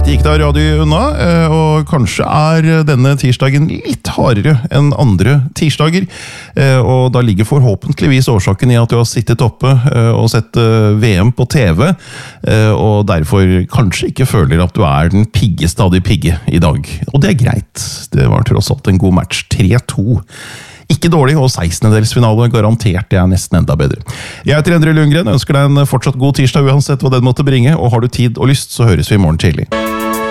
Dette gikk da radio unna, og kanskje denne tirsdagen litt hardere enn andre tirsdager. Og da ligger forhåpentligvis årsaken i at du har sittet oppe og sett VM på TV, og derfor kanskje ikke føler at du den piggeste av de pigge i dag. Og det greit. Det var tross alt en god match. 3-2. Ikke dårlig, og 16-delsfinale garantert det nesten enda bedre. Jeg heter Endre Lundgren, ønsker deg en fortsatt god tirsdag uansett hva den måtte bringe, og har du tid og lyst, så høres vi i morgen tidlig.